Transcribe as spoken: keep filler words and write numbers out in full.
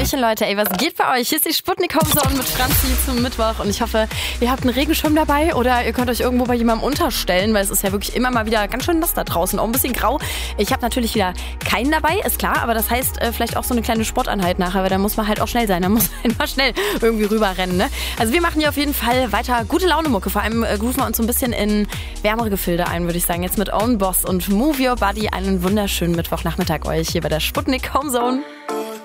Hallöchen Leute, ey, was geht bei euch? Hier ist die Sputnik Homezone mit Franzi zum Mittwoch und ich hoffe, ihr habt einen Regenschirm dabei oder ihr könnt euch irgendwo bei jemandem unterstellen, weil es ist ja wirklich immer mal wieder ganz schön nass da draußen, auch ein bisschen grau. Ich habe natürlich wieder keinen dabei, ist klar, aber das heißt äh, vielleicht auch so eine kleine Sporteinheit nachher, weil da muss man halt auch schnell sein, da muss man mal schnell irgendwie rüberrennen. Ne? Also wir machen hier auf jeden Fall weiter gute Laune-Mucke, vor allem äh, grooven wir uns so ein bisschen in wärmere Gefilde ein, würde ich sagen. Jetzt mit Own Boss und Move Your Body einen wunderschönen Mittwochnachmittag euch hier bei der Sputnik Homezone.